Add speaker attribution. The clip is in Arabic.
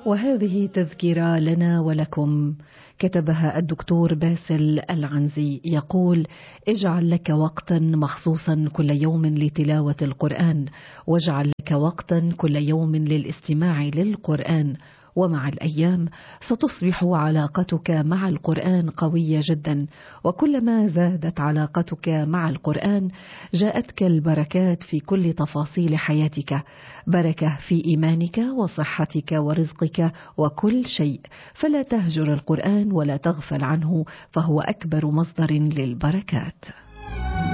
Speaker 1: وهذه تذكرة لنا ولكم، كتبها الدكتور باسل العنزي، يقول: اجعل لك وقتا مخصوصا كل يوم لتلاوة القرآن، واجعل لك وقتا كل يوم للاستماع للقرآن، ومع الأيام ستصبح علاقتك مع القرآن قوية جدا، وكلما زادت علاقتك مع القرآن جاءتك البركات في كل تفاصيل حياتك، بركة في إيمانك وصحتك ورزقك وكل شيء، فلا تهجر القرآن ولا تغفل عنه، فهو أكبر مصدر للبركات.